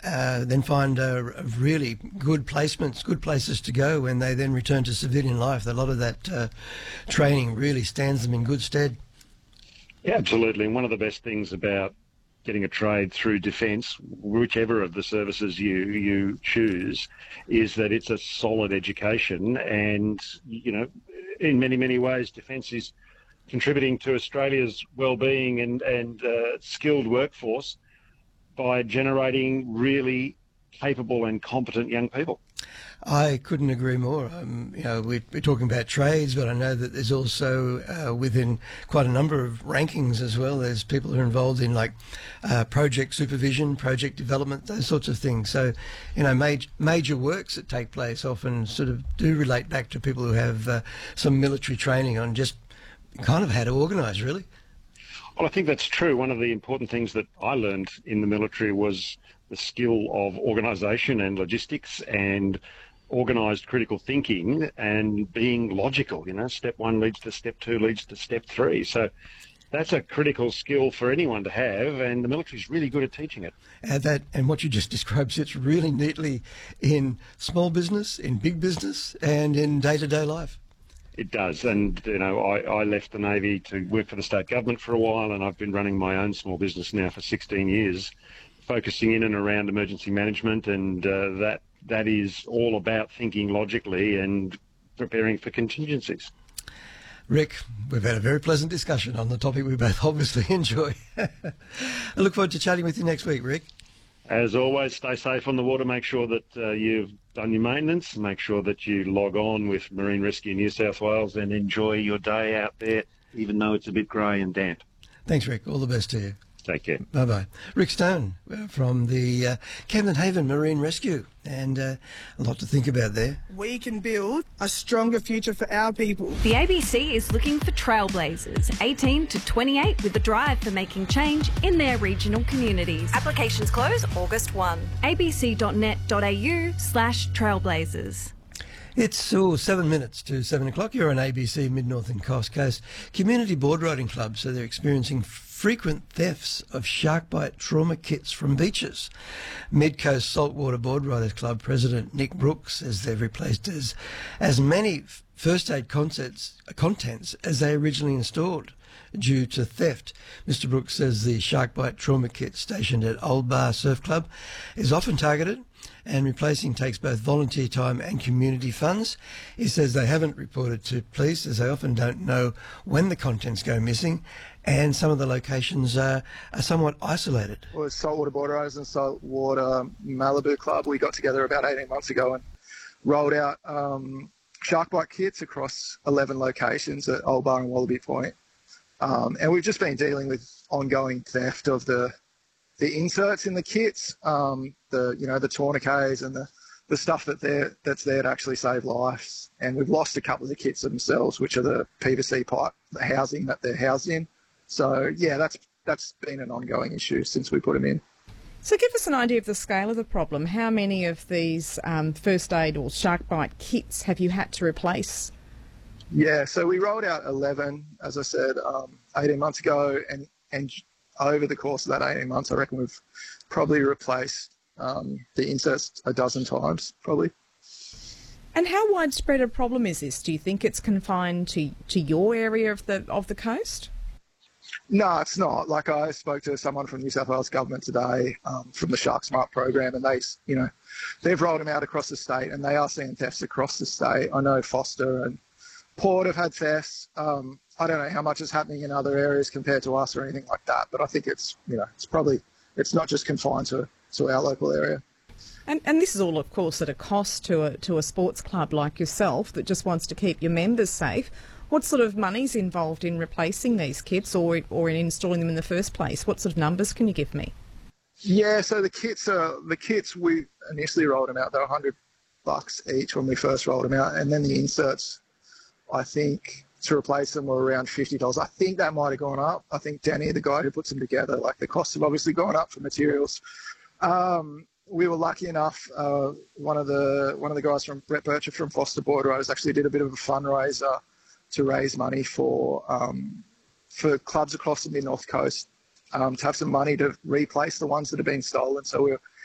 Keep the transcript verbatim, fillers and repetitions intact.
uh, then find uh, really good placements, good places to go when they then return to civilian life. A lot of that uh, training really stands them in good stead. Yeah, absolutely. And one of the best things about getting a trade through defence, whichever of the services you you choose, is that it's a solid education. And, you know, in many, many ways, defence is contributing to Australia's well-being and, and uh, skilled workforce by generating really capable and competent young people. I couldn't agree more. Um, you know, we're, we're talking about trades, but I know that there's also uh, within quite a number of rankings as well. There's people who are involved in like uh, project supervision, project development, those sorts of things. So, you know, major, major works that take place often sort of do relate back to people who have uh, some military training on just kind of how to organise, really. Well, I think that's true. One of the important things that I learned in the military was the skill of organisation and logistics and organised critical thinking and being logical. You know, step one leads to step two, leads to step three. So that's a critical skill for anyone to have, and the military is really good at teaching it. And that, and what you just described sits really neatly in small business, in big business, and in day-to-day life. It does, and you know, I, I left the Navy to work for the state government for a while, and I've been running my own small business now for sixteen years, focusing in and around emergency management, and uh, that that is all about thinking logically and preparing for contingencies. Rick, we've had a very pleasant discussion on the topic we both obviously enjoy. I look forward to chatting with you next week, Rick. As always, stay safe on the water. Make sure that uh, you've done your maintenance. Make sure that you log on with Marine Rescue New South Wales and enjoy your day out there, even though it's a bit grey and damp. Thanks, Rick. All the best to you. Take care. Bye-bye. Rick Stone uh, from the uh, Camden Haven Marine Rescue, and uh, a lot to think about there. We can build a stronger future for our people. The A B C is looking for trailblazers, eighteen to twenty-eight, with a drive for making change in their regional communities. Applications close August first. abc.net.au slash trailblazers. It's oh, seven minutes to seven o'clock. You're on A B C Mid-North and Coast Coast. Community board riding clubs, so they're experiencing frequent thefts of shark bite trauma kits from beaches. Mid-Coast Saltwater Board Riders Club President Nick Brooks says they've replaced as, as many first aid contents, contents as they originally installed due to theft. Mister Brooks says the shark bite trauma kit stationed at Old Bar Surf Club is often targeted, and replacing takes both volunteer time and community funds. He says they haven't reported to police as they often don't know when the contents go missing, and some of the locations are, are somewhat isolated. Well, it's Saltwater Board Riders and Saltwater Malibu Club. We got together about eighteen months ago and rolled out um, shark bite kits across eleven locations at Old Bar and Wallaby Point. Um, and we've just been dealing with ongoing theft of the the inserts in the kits, um, the you know the tourniquets and the, the stuff that they're, that's there to actually save lives. And we've lost a couple of the kits themselves, which are the P V C pipe, the housing that they're housed in. So yeah, that's that's been an ongoing issue since we put them in. So give us an idea of the scale of the problem. How many of these um, first aid or shark bite kits have you had to replace? Yeah, so we rolled out eleven, as I said, um, eighteen months ago, and and over the course of that eighteen months, I reckon we've probably replaced um, the inserts a dozen times, probably. And how widespread a problem is this? Do you think it's confined to, to your area of the of the coast? No, it's not. Like, I spoke to someone from New South Wales government today um, from the Shark Smart program, and they, you know, they've rolled them out across the state, and they are seeing thefts across the state. I know Foster and Port have had thefts. Um, I don't know how much is happening in other areas compared to us or anything like that, but I think it's, you know, it's probably, it's not just confined to, to our local area. And, and this is all, of course, at a cost to a to a sports club like yourself that just wants to keep your members safe. What sort of money's involved in replacing these kits or or in installing them in the first place? What sort of numbers can you give me? Yeah, so the kits are the kits we initially rolled them out. They were a hundred bucks each when we first rolled them out, and then the inserts, I think, to replace them were around fifty dollars. I think that might have gone up. I think Danny, the guy who puts them together, like the costs have obviously gone up for materials. Um, we were lucky enough. Uh, one of the one of the guys from Brett Bircher from Foster Board Riders actually did a bit of a fundraiser to raise money for um, for clubs across the mid North Coast um, to have some money to replace the ones that have been stolen. So we were